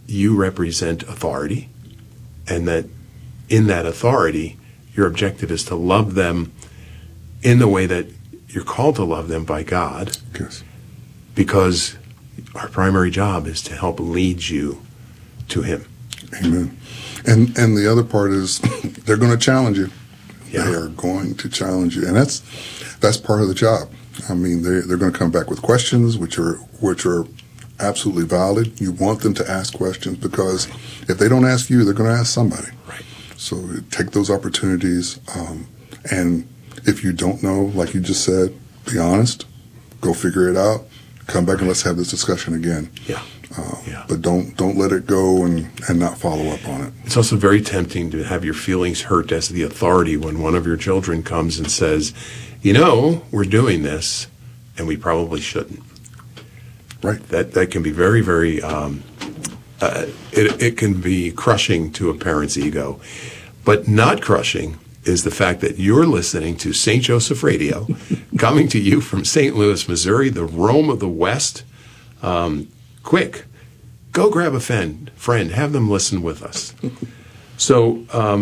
you represent authority, and that in that authority, your objective is to love them in the way that you're called to love them by God. Yes. Because our primary job is to help lead you to Him. Amen. And the other part is they're going to challenge you. Yeah. They are going to challenge you, and that's part of the job. I mean, they're going to come back with questions, which are absolutely valid. You want them to ask questions, because if they don't ask you, they're going to ask somebody. Right. So take those opportunities, and if you don't know, like you just said, be honest, go figure it out, come back and let's have this discussion again. Yeah. But don't let it go and not follow up on it. It's also very tempting to have your feelings hurt as the authority when one of your children comes and says, we're doing this, and we probably shouldn't. Right. That can be very, very, it can be crushing to a parent's ego. But not crushing is the fact that you're listening to St. Joseph Radio, coming to you from St. Louis, Missouri, the Rome of the West. Quick, go grab a friend, have them listen with us. So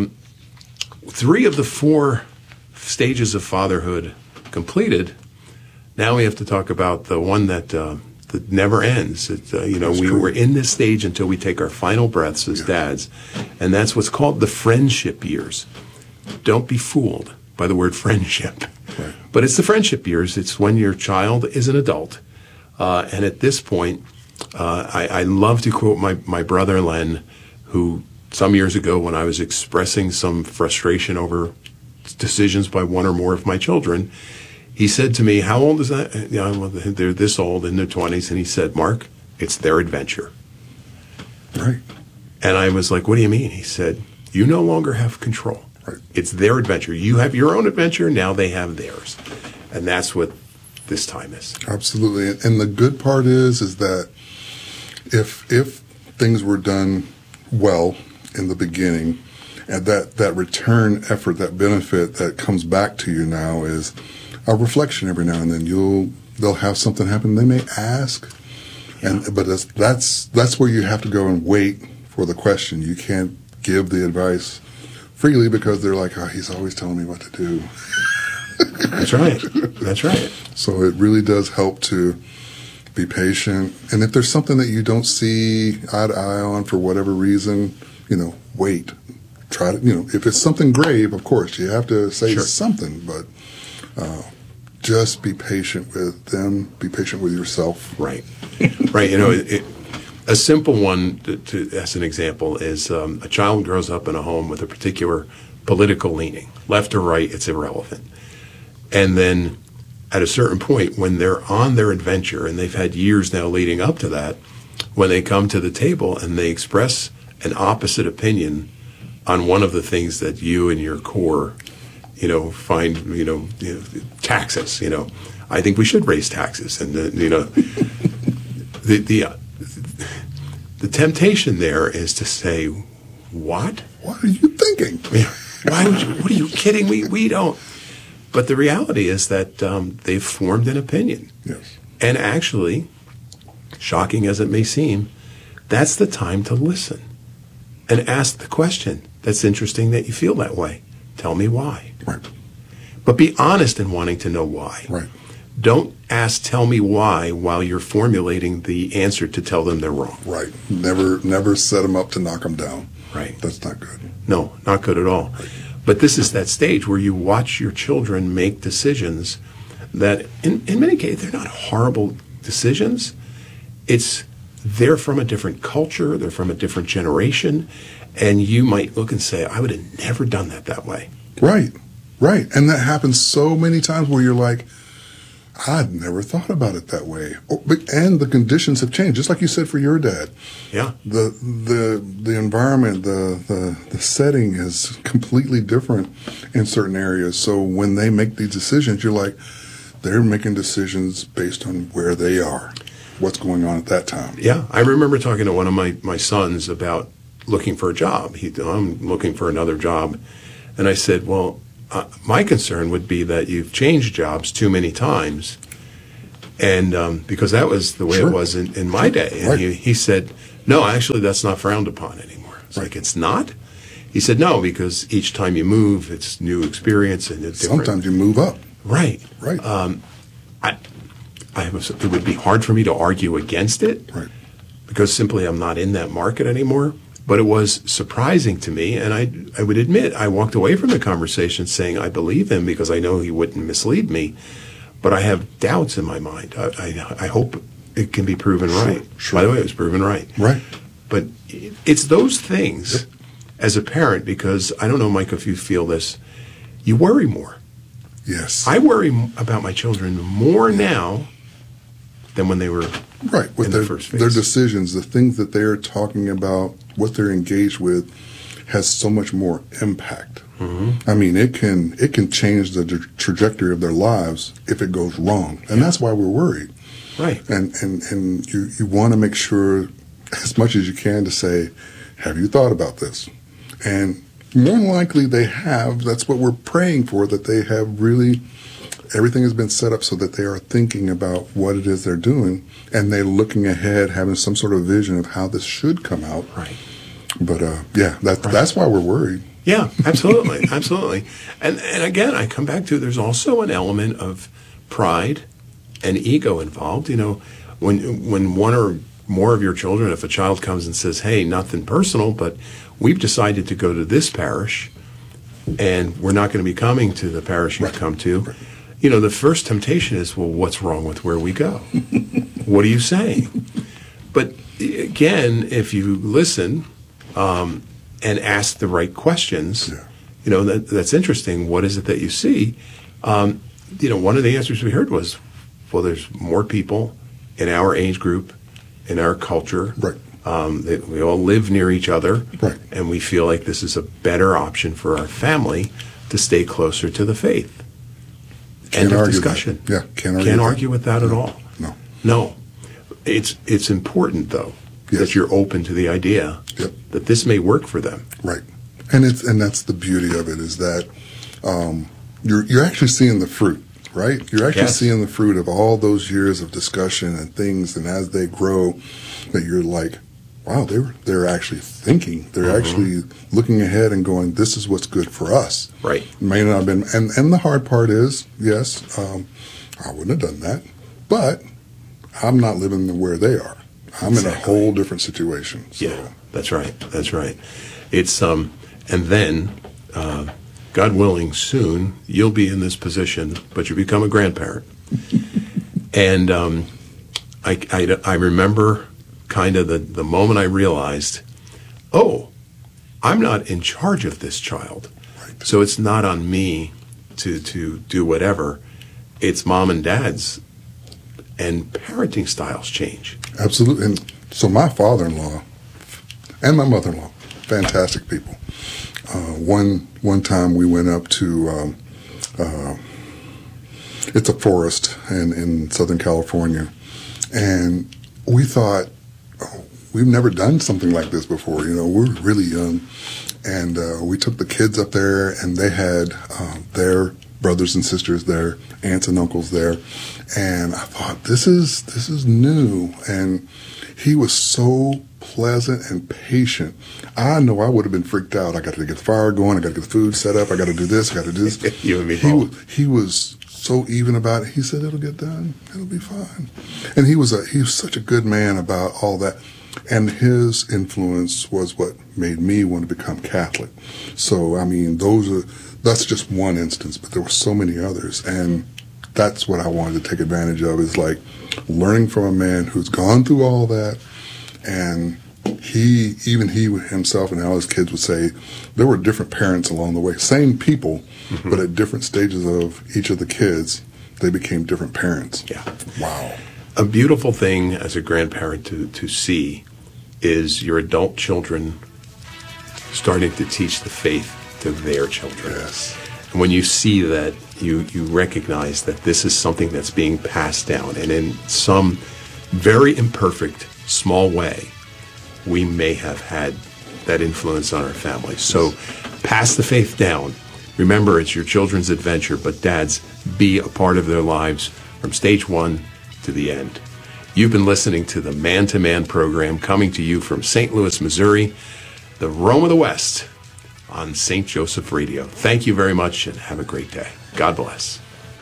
3 of the 4 stages of fatherhood completed. Now we have to talk about the one that never ends. We're in this stage until we take our final breaths as dads, and that's what's called the friendship years. Don't be fooled by the word friendship. Right. But it's the friendship years. It's when your child is an adult. And at this point, I love to quote my brother Len, who some years ago, when I was expressing some frustration over decisions by one or more of my children, he said to me, "How old is that?" They're this old, in their 20s. And he said, "Mark, it's their adventure." Right. And I was like, "What do you mean?" He said, "You no longer have control. Right. It's their adventure. You have your own adventure. Now they have theirs." And that's what this time is. Absolutely. And the good part is that if things were done well in the beginning, and that return effort, that benefit that comes back to you now is a reflection every now and then. They'll have something happen. They may ask, but that's where you have to go and wait for the question. You can't give the advice freely because they're like, "Oh, he's always telling me what to do." That's right. That's right. So it really does help to be patient. And if there's something that you don't see eye to eye on for whatever reason, wait. Try to, if it's something grave, of course, you have to say something, but just be patient with them, be patient with yourself. Right. Right. A simple one, as an example, is a child grows up in a home with a particular political leaning. Left or right, it's irrelevant. And then at a certain point, when they're on their adventure, and they've had years now leading up to that, when they come to the table and they express an opposite opinion on one of the things that you and your core, find, taxes, I think we should raise taxes. And, the temptation there is to say, what? What are you thinking? What are you kidding? We don't. But the reality is that they've formed an opinion. Yes. And actually, shocking as it may seem, that's the time to listen and ask the question. That's interesting that you feel that way. Tell me why. Right. But be honest in wanting to know why. Right. Don't ask, tell me why, while you're formulating the answer to tell them they're wrong. Right. Never set them up to knock them down. Right. That's not good. No, not good at all. Right. But this is that stage where you watch your children make decisions that, in many cases, they're not horrible decisions. They're from a different culture, they're from a different generation, and you might look and say, I would have never done that way. Right. And that happens so many times where you're like, I'd never thought about it that way. And the conditions have changed, just like you said for your dad. Yeah. The environment, the setting is completely different in certain areas. So when they make these decisions, you're like, they're making decisions based on where they are, what's going on at that time. Yeah. I remember talking to one of my sons about looking for a job. I'm looking for another job. And I said, well, my concern would be that you've changed jobs too many times, and because that was the way it was in my day. And Right. he said, no, actually, that's not frowned upon anymore. It's like, it's not? He said, no, because each time you move, it's new experience and it's different. Sometimes you move up. Right. Right. It would be hard for me to argue against it. Right. Because simply I'm not in that market anymore. But it was surprising to me, and I would admit I walked away from the conversation saying I believe him because I know he wouldn't mislead me, but I have doubts in my mind. I hope it can be proven right. Sure. By the way, it was proven right. Right. But it's those things as a parent, because I don't know, Mike, if you feel this, you worry more. Yes. I worry about my children more now than when they were right. With in the first phase. Their decisions, the things that they're talking about, what they're engaged with, has so much more impact. Mm-hmm. I mean, it can change the trajectory of their lives if it goes wrong, and that's why we're worried. Right. And you want to make sure as much as you can to say, have you thought about this? And more than likely they have. That's what we're praying for, that they have really. Everything has been set up so that they are thinking about what it is they're doing, and they're looking ahead, having some sort of vision of how this should come out. Right. But that's why we're worried. Yeah, absolutely, absolutely. And again, I come back to there's also an element of pride and ego involved. You know, when one or more of your children, if a child comes and says, "Hey, nothing personal, but we've decided to go to this parish, and we're not going to be coming to the parish you've come to." Right. You know, the first temptation is, well, what's wrong with where we go? What are you saying? But again, if you listen and ask the right questions, you know, that's interesting. What is it that you see? You know, one of the answers we heard was, well, there's more people in our age group, in our culture. Right. We all live near each other. Right. And we feel like this is a better option for our family to stay closer to the faith. End of discussion. Yeah, can't argue with that at all. No. It's important though that you're open to the idea that this may work for them. Right, and that's the beauty of it, is that you're actually seeing the fruit. Right, you're actually seeing the fruit of all those years of discussion and things, and as they grow, that you're like, wow, they're actually thinking. They're actually looking ahead and going, this is what's good for us. Right. It may not have been, and the hard part is, yes, I wouldn't have done that, but I'm not living where they are. I'm in a whole different situation. So. Yeah, that's right. That's right. It's and then, God willing, soon you'll be in this position, but you become a grandparent. And I remember kind of the moment I realized, oh, I'm not in charge of this child. Right. So it's not on me to do whatever. It's mom and dad's, and parenting styles change. Absolutely. And so my father-in-law and my mother-in-law, fantastic people. One time we went up to, it's a forest in Southern California, and we thought, oh, we've never done something like this before. You know, we're really young, and we took the kids up there, and they had their brothers and sisters there, aunts and uncles there, and I thought, this is new, and he was so pleasant and patient. I know I would have been freaked out. I got to get the fire going. I got to get the food set up. I got to do this. I got to do this. You and me both. He was so even about it. He said, it'll get done. It'll be fine. And he was such a good man about all that. And his influence was what made me want to become Catholic. So, I mean, that's just one instance, but there were so many others. And that's what I wanted to take advantage of, is like learning from a man who's gone through all that. And he himself and all his kids would say there were different parents along the way, same people, but at different stages of each of the kids, they became different parents. Yeah. Wow. A beautiful thing as a grandparent to see is your adult children starting to teach the faith to their children. Yes. And when you see that, you recognize that this is something that's being passed down, and in some very imperfect, small way, we may have had that influence on our family. So pass the faith down. Remember, it's your children's adventure, but dads, be a part of their lives from stage one to the end. You've been listening to the Man to Man program coming to you from St. Louis, Missouri, the Rome of the West, on St. Joseph Radio. Thank you very much and have a great day. God bless.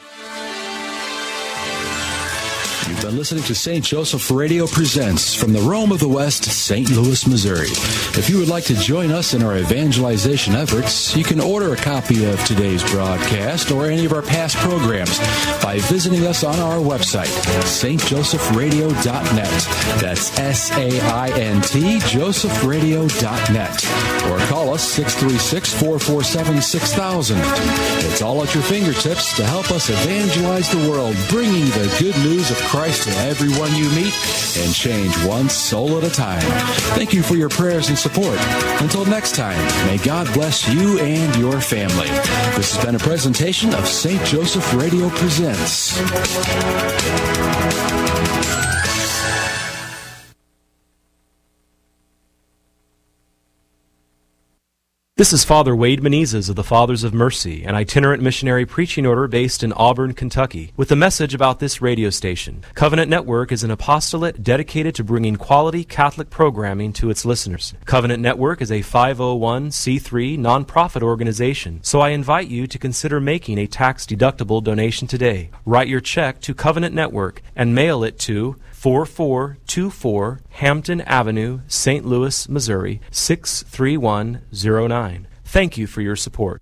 You've been listening to St. Joseph Radio Presents from the Rome of the West, St. Louis, Missouri. If you would like to join us in our evangelization efforts, you can order a copy of today's broadcast or any of our past programs by visiting us on our website, stjosephradio.net. That's S-A-I-N-T, josephradio.net. Or call us 636-447-6000. It's all at your fingertips to help us evangelize the world, bringing the good news of Christ to everyone you meet and change one soul at a time. Thank you for your prayers and support. Until next time, may God bless you and your family. This has been a presentation of St. Joseph Radio Presents. This is Father Wade Menezes of the Fathers of Mercy, an itinerant missionary preaching order based in Auburn, Kentucky, with a message about this radio station. Covenant Network is an apostolate dedicated to bringing quality Catholic programming to its listeners. Covenant Network is a 501c3 nonprofit organization, so I invite you to consider making a tax-deductible donation today. Write your check to Covenant Network and mail it to 4424 Hampton Avenue, St. Louis, Missouri, 63109. Thank you for your support.